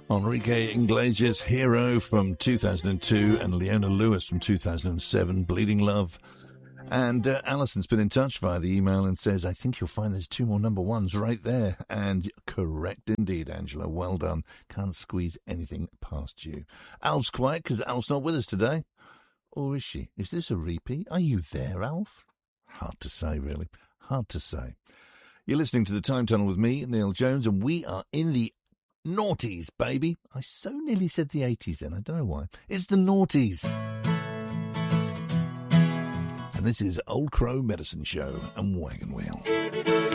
Enrique Iglesias, Hero from 2002, and Leona Lewis from 2007, Bleeding Love. And Alison's been in touch via the email and says, I think you'll find there's 2 more number ones right there. And correct indeed, Angela. Well done. Can't squeeze anything past you. Alf's quiet because Alf's not with us today. Or is she? Is this a repeat? Are you there, Alf? Hard to say, really. Hard to say. You're listening to The Time Tunnel with me, Neil Jones, and we are in the noughties, baby. I so nearly said the 80s then. I don't know why. It's the noughties. And this is Old Crow Medicine Show and Wagon Wheel.